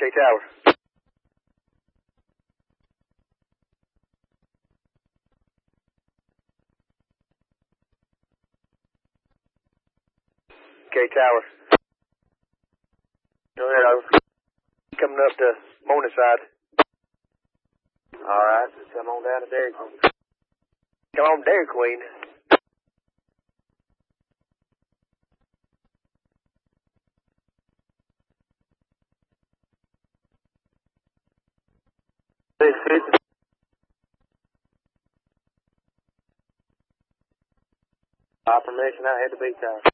K-Tower. K-Tower. Go ahead, over. Coming up to Morningside. Alright, come on down to Dairy Queen. Come on, Dairy Queen. By permission, I had to be tower.